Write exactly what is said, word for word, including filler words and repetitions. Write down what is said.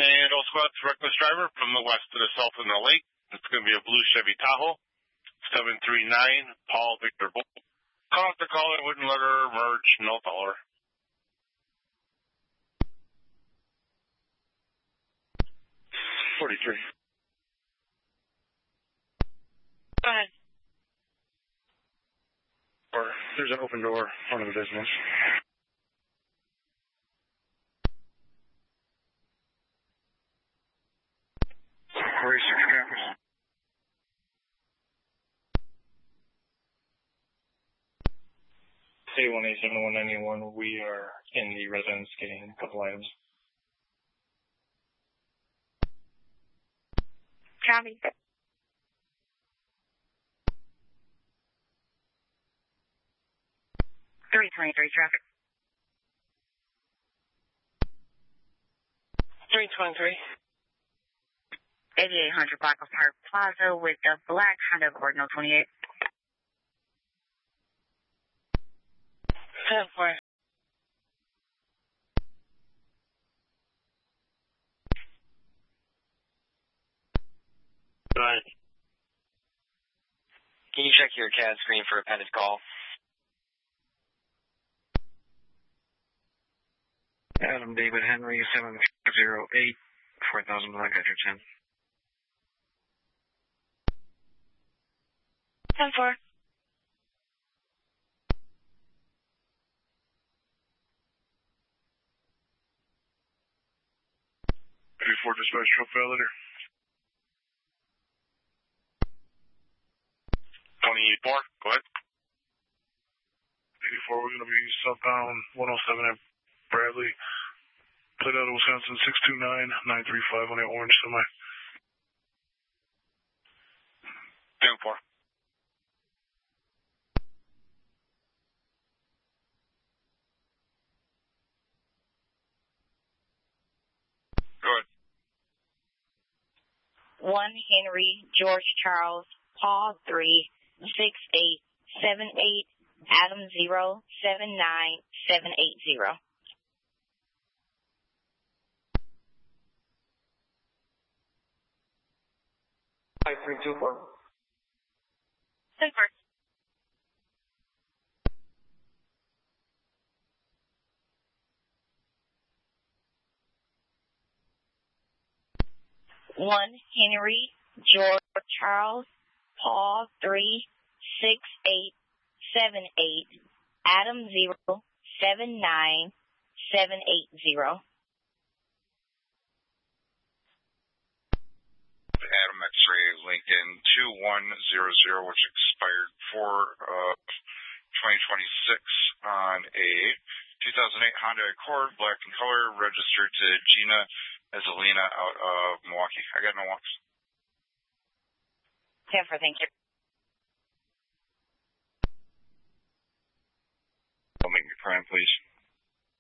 And also got the reckless driver from the west to the south in the lake. It's going to be a blue Chevy Tahoe, seven three nine, Paul Victor Bull. Call out the caller, wouldn't let her merge, no dollar. forty-three. Go ahead. Or there's an open door in front of the business. Research campus. City one eight seven one ninety-one, we are in the residence getting a couple items. Copy. three twenty-three traffic. three twenty-three. eighty-eight hundred Blackwell Park Plaza with the black Honda Accord, no twenty-eight. ten four. Go ahead. Can you check your C A D screen for a appended call? Adam David Henry, seven zero eight, four thousand Black Edgerton. ten four. three four dispatch truck validator. twenty-four, go ahead. eighty-four, we're going to be southbound one oh seven at Bradley. Plate out of Wisconsin, six two nine, nine three five on the orange semi. ten four. Go ahead. one Henry, George Charles, Paul three, six eight, seven eight, Adam zero, seven nine, seven eight zero. five three two four. ten four. one Henry, George Charles, Paul three, six eight, seven eight, Adam zero, seven nine, seven eight zero. Adam X-ray Lincoln two one zero zero, which expired for uh, twenty twenty-six on a two thousand eight Honda Accord, black in color, registered to Gina Ezelina out of Milwaukee. I got no walks. ten four, thank you. Don't make me prime, please.